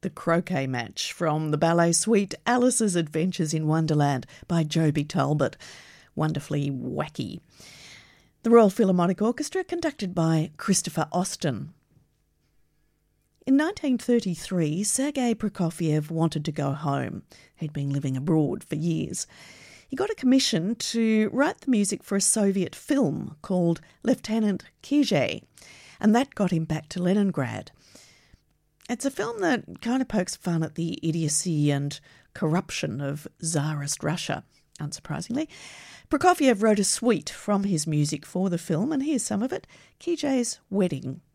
The Croquet Match from the ballet suite Alice's Adventures in Wonderland by Joby Talbot. Wonderfully wacky. The Royal Philharmonic Orchestra, conducted by Christopher Austin. In 1933, Sergei Prokofiev wanted to go home. He'd been living abroad for years. He got a commission to write the music for a Soviet film called Lieutenant Kizhe, and that got him back to Leningrad. It's a film that kind of pokes fun at the idiocy and corruption of Tsarist Russia, unsurprisingly. Prokofiev wrote a suite from his music for the film, and here's some of it: Kije's Wedding.